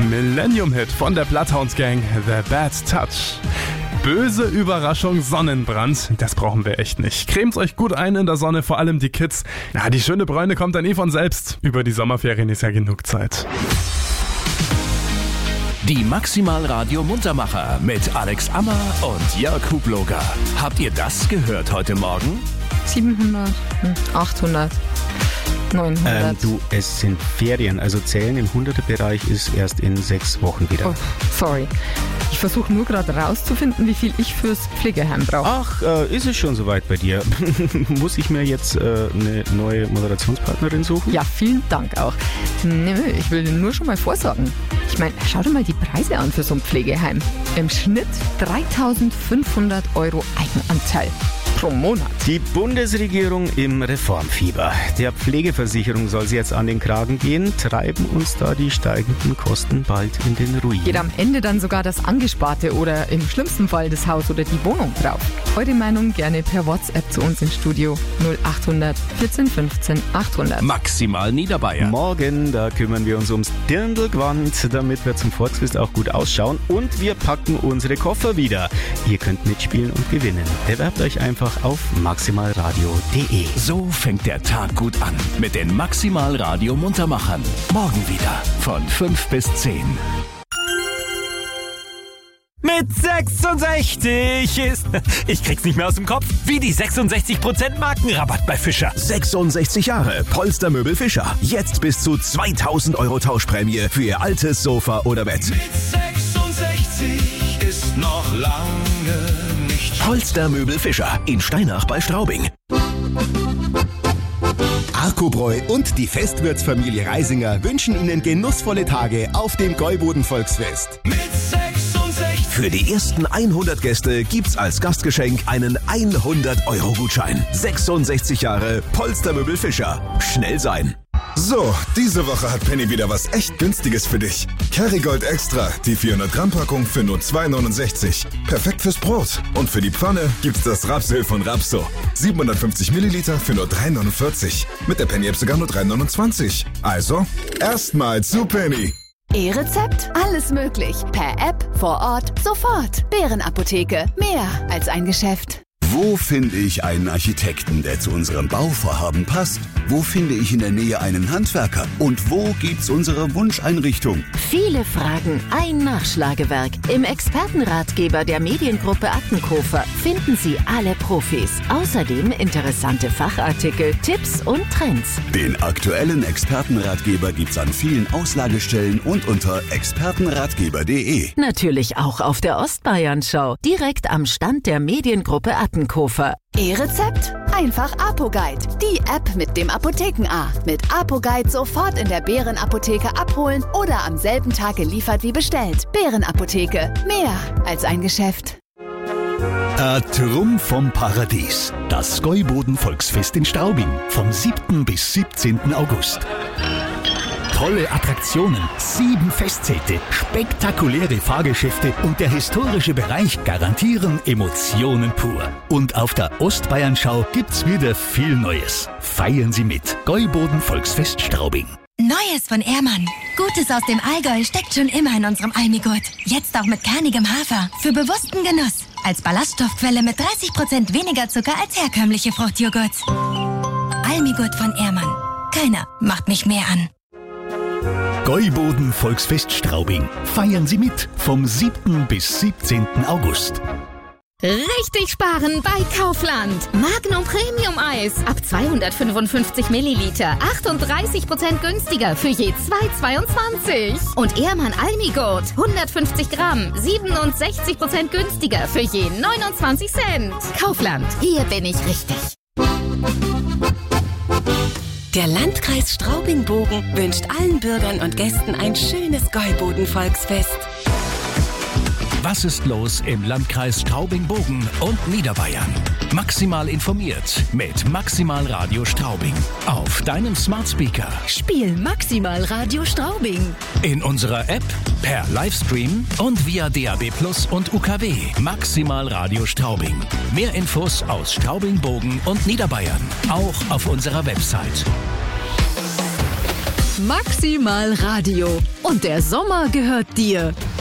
Millennium-Hit von der Bloodhounds Gang, The Bad Touch. Böse Überraschung, Sonnenbrand, das brauchen wir echt nicht. Cremt euch gut ein in der Sonne, vor allem die Kids. Na, die schöne Bräune kommt dann von selbst. Über die Sommerferien ist ja genug Zeit. Die Maximal Radio Muntermacher mit Alex Ammer und Jörg Hubloger. Habt ihr das gehört heute Morgen? 700, 800, 900. Es sind Ferien, also Zählen im 100er-Bereich ist erst in 6 Wochen wieder. Oh, sorry. Ich versuche nur gerade rauszufinden, wie viel ich fürs Pflegeheim brauche. Ach, ist es schon soweit bei dir? Muss ich mir jetzt eine neue Moderationspartnerin suchen? Ja, vielen Dank auch. Nö, ich will nur schon mal vorsorgen. Ich meine, schau dir mal die Preise an für so ein Pflegeheim. Im Schnitt 3.500 € Eigenanteil pro Monat. Die Bundesregierung im Reformfieber. Der Pflegeversicherung soll sie jetzt an den Kragen gehen. Treiben uns da die steigenden Kosten bald in den Ruin. Geht am Ende dann sogar das Angesparte oder im schlimmsten Fall das Haus oder die Wohnung drauf? Eure Meinung gerne per WhatsApp zu uns ins Studio 0800 14 15 800. Maximal Niederbayern. Morgen, da kümmern wir uns ums Dirndlgewand, damit wir zum Volksfest auch gut ausschauen. Und wir packen unsere Koffer wieder. Ihr könnt mitspielen und gewinnen. Bewerbt euch einfach auf maximalradio.de. So fängt der Tag gut an mit den Maximal Radio Muntermachern. Morgen wieder von 5 bis 10. Mit 66 ist... Ich krieg's nicht mehr aus dem Kopf. Wie die 66% Markenrabatt bei Fischer. 66 Jahre Polstermöbel Fischer. Jetzt bis zu 2.000 € Tauschprämie für Ihr altes Sofa oder Bett. Mit 66 ist noch lange nicht... Polstermöbel Fischer in Steinach bei Straubing. Arkobräu und die Festwirtsfamilie Reisinger wünschen Ihnen genussvolle Tage auf dem Gäuboden Volksfest. Mit 66... Für die ersten 100 Gäste gibt's als Gastgeschenk einen 100-€-Gutschein. 66 Jahre Polstermöbel Fischer. Schnell sein. So, diese Woche hat Penny wieder was echt Günstiges für dich. Kerrygold Extra, die 400-Gramm-Packung für nur 2,69. Perfekt fürs Brot. Und für die Pfanne gibt's das Rapsöl von Rapso. 750 Milliliter für nur 3,49. Mit der Penny-App sogar nur 3,29. Also, erstmal zu Penny. E-Rezept? Alles möglich. Per App, vor Ort, sofort. Bärenapotheke. Mehr als ein Geschäft. Wo finde ich einen Architekten, der zu unserem Bauvorhaben passt? Wo finde ich in der Nähe einen Handwerker? Und wo gibt's unsere Wunscheinrichtung? Viele Fragen, ein Nachschlagewerk. Im Expertenratgeber der Mediengruppe Attenkofer finden Sie alle Profis. Außerdem interessante Fachartikel, Tipps und Trends. Den aktuellen Expertenratgeber gibt's an vielen Auslagestellen und unter expertenratgeber.de. Natürlich auch auf der Ostbayern-Show, direkt am Stand der Mediengruppe Attenkofer. E-Rezept? Einfach ApoGuide. Die App mit dem Apotheken-A. Mit ApoGuide sofort in der Bärenapotheke abholen oder am selben Tag geliefert wie bestellt. Bärenapotheke. Mehr als ein Geschäft. Trumm vom Paradies. Das Gäuboden Volksfest in Straubing. Vom 7. bis 17. August. Tolle Attraktionen, 7 Festzelte, spektakuläre Fahrgeschäfte und der historische Bereich garantieren Emotionen pur. Und auf der Ostbayern-Schau gibt's wieder viel Neues. Feiern Sie mit. Gäuboden Volksfest Straubing. Neues von Ehrmann. Gutes aus dem Allgäu steckt schon immer in unserem Almigurt. Jetzt auch mit kernigem Hafer. Für bewussten Genuss. Als Ballaststoffquelle mit 30% weniger Zucker als herkömmliche Fruchtjoghurts. Almigurt von Ehrmann. Keiner macht mich mehr an. Gäuboden Volksfest Straubing. Feiern Sie mit vom 7. bis 17. August. Richtig sparen bei Kaufland. Magnum Premium Eis ab 255 Milliliter. 38% günstiger für je 2,22. Und Ehrmann Almigurt 150 Gramm. 67% günstiger für je 29 Cent. Kaufland, hier bin ich richtig. Der Landkreis Straubing-Bogen wünscht allen Bürgern und Gästen ein schönes Gäuboden-Volksfest. Was ist los im Landkreis Straubing-Bogen und Niederbayern? Maximal informiert mit Maximal Radio Straubing. Auf deinem Smart Speaker. Spiel Maximal Radio Straubing. In unserer App, per Livestream und via DAB+ und UKW. Maximal Radio Straubing. Mehr Infos aus Straubing-Bogen und Niederbayern. Auch auf unserer Website. Maximal Radio. Und der Sommer gehört dir.